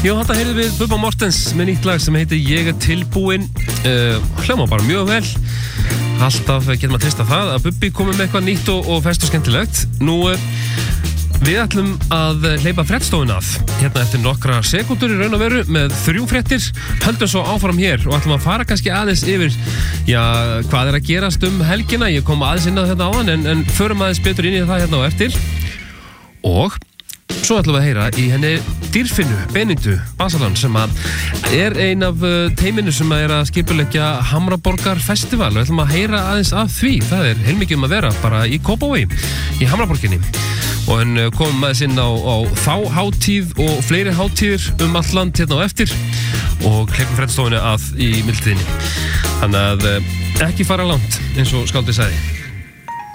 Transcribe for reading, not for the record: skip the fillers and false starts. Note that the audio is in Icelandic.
Já, þetta heyrðum við Bubba Mortens með nýtt lag sem heitir Ég tilbúinn. Hljómar bara mjög vel. Alltaf getur maður treysta það að Bubbi komi með eitthvað nýtt og ferskt og skemmtilegt. Nú, við ætlum að hleypa fréttstofun að hérna eftir nokkra sekúndur í raun og veru með 3 fréttir. Höldum svo áfram hér og ætlum að fara kannski aðeins yfir hvað að gerast helgina. Ég kom aðeins inn á þetta áðan en förum aðeins betur inn í það hérna á eftir. Og svo ætlum við að heyra í henni Dýrfinnu Benediktu Basalan sem er ein af teiminu sem að skipuleggja Hamraborgar Festival og ætlum að heyra aðeins af því. Það er heilmikið að vera bara í Kópavogi, í Hamraborginni. Og hann komum aðeins inn á þá hátíð og fleiri hátíðir allt land hérna á eftir og hleypum fréttstofunni að í mildtíðinni. Þannig að ekki fara langt eins og skáldið sagði.